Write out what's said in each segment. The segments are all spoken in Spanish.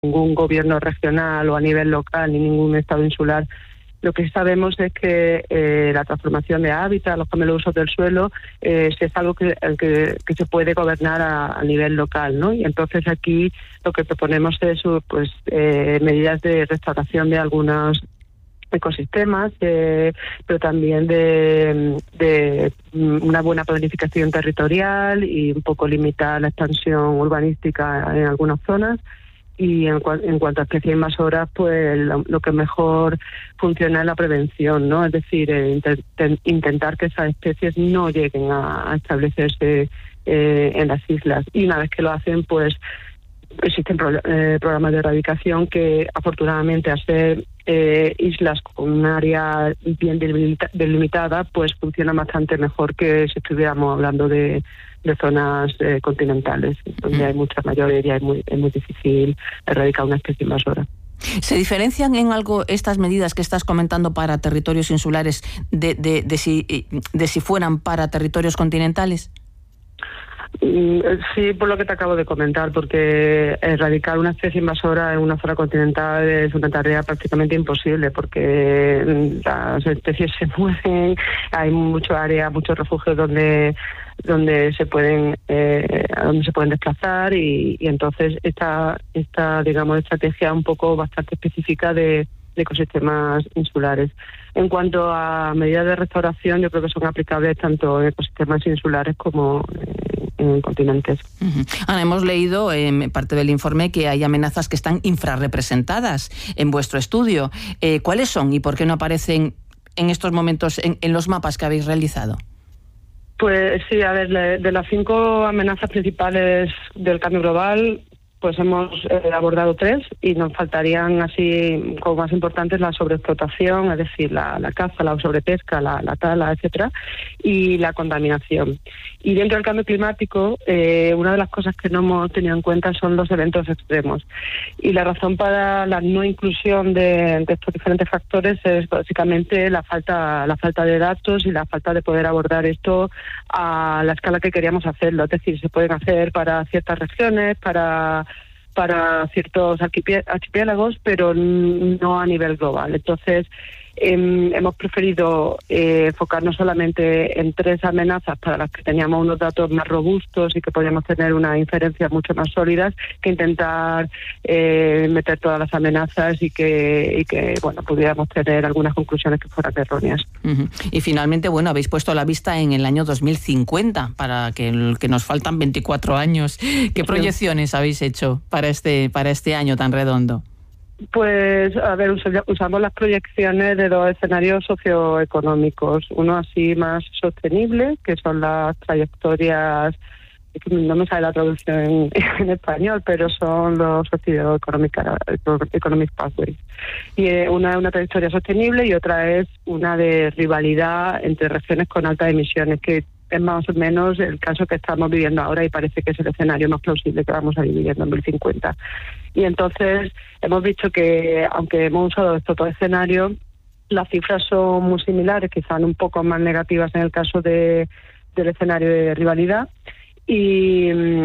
ningún gobierno regional o a nivel local, ni ningún estado insular. Lo que sabemos es que la transformación de hábitat, los cambios de usos del suelo, es algo que se puede gobernar a nivel local, ¿no? Y entonces aquí lo que proponemos es medidas de restauración de algunos ecosistemas, pero también de una buena planificación territorial y un poco limitar la expansión urbanística en algunas zonas. Y en cuanto a especies invasoras, pues lo que mejor funciona es la prevención, ¿no? Es decir, intentar que esas especies no lleguen a establecerse en las islas. Y una vez que lo hacen, pues existen programas de erradicación que, afortunadamente, al ser islas con un área bien delimitada, pues funcionan bastante mejor que si estuviéramos hablando de zonas continentales, donde hay mucha mayoría, es muy difícil erradicar una especie invasora. ¿Se diferencian en algo estas medidas que estás comentando para territorios insulares de si fueran para territorios continentales? Sí, por lo que te acabo de comentar, porque erradicar una especie invasora en una zona continental es una tarea prácticamente imposible, porque las especies se mueven, hay mucho área, muchos refugios donde se pueden desplazar y entonces esta digamos estrategia un poco bastante específica de ecosistemas insulares. En cuanto a medidas de restauración, yo creo que son aplicables tanto en ecosistemas insulares como en continentes. Ana, hemos leído en parte del informe que hay amenazas que están infrarrepresentadas en vuestro estudio. ¿Cuáles son y por qué no aparecen en estos momentos en los mapas que habéis realizado? Pues sí, a ver, de las 5 amenazas principales del cambio global, pues hemos abordado 3 y nos faltarían, así como más importantes, la sobreexplotación, es decir, la caza, la sobrepesca, la tala, etcétera, y la contaminación. Y dentro del cambio climático, una de las cosas que no hemos tenido en cuenta son los eventos extremos. Y la razón para la no inclusión de estos diferentes factores es básicamente la falta de datos y la falta de poder abordar esto a la escala que queríamos hacerlo. Es decir, se pueden hacer para ciertas regiones, para ciertos archipiélagos, pero no a nivel global. Entonces, hemos preferido enfocarnos solamente en 3 amenazas para las que teníamos unos datos más robustos y que podíamos tener unas inferencias mucho más sólidas, que intentar meter todas las amenazas y que pudiéramos tener algunas conclusiones que fueran erróneas. Y finalmente, habéis puesto la vista en el año 2050, para que nos faltan 24 años. ¿Qué proyecciones habéis hecho para este año tan redondo? Pues, a ver, usamos las proyecciones de 2 escenarios socioeconómicos. Uno así más sostenible, que son las trayectorias, no me sale la traducción en español, pero son los Economic Pathways. Y una es una trayectoria sostenible y otra es una de rivalidad entre regiones con altas emisiones, que es más o menos el caso que estamos viviendo ahora y parece que es el escenario más plausible que vamos a vivir en 2050. Y entonces hemos visto que, aunque hemos usado estos 2 escenarios, las cifras son muy similares, quizás un poco más negativas en el caso del escenario de rivalidad. Y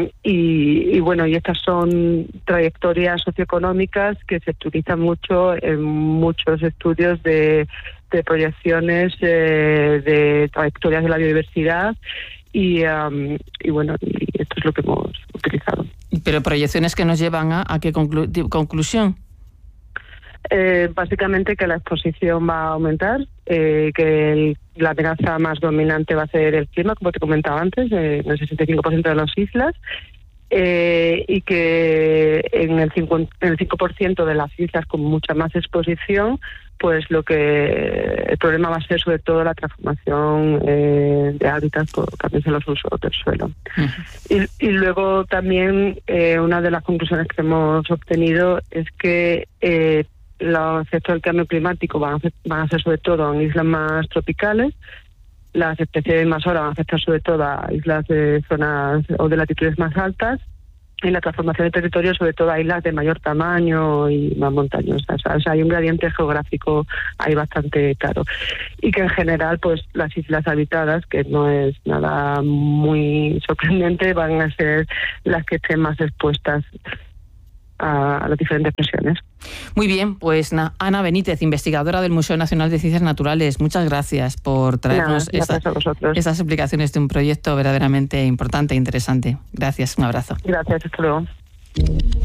estas son trayectorias socioeconómicas que se utilizan mucho en muchos estudios de proyecciones de trayectorias de la biodiversidad y esto es lo que hemos utilizado. Pero proyecciones que nos llevan a qué conclusión. Básicamente que la exposición va a aumentar, que la amenaza más dominante va a ser el clima, como te comentaba antes, en el 65% de las islas, y que en el 5% de las islas con mucha más exposición, pues el problema va a ser sobre todo la transformación de hábitats por cambios en los usos del suelo. Y luego también una de las conclusiones que hemos obtenido es que los efectos del cambio climático van a ser sobre todo en islas más tropicales. Las especies invasoras van a afectar sobre todo a islas de zonas o de latitudes más altas, y la transformación de territorio sobre todo a islas de mayor tamaño y más montañosas. O sea, hay un gradiente geográfico ahí bastante claro. Y que en general, pues las islas habitadas, que no es nada muy sorprendente, van a ser las que estén más expuestas. a las diferentes presiones. Muy bien, pues Ana Benítez, investigadora del Museo Nacional de Ciencias Naturales, muchas gracias por traernos estas explicaciones de un proyecto verdaderamente importante e interesante. Gracias, un abrazo. Gracias, hasta luego.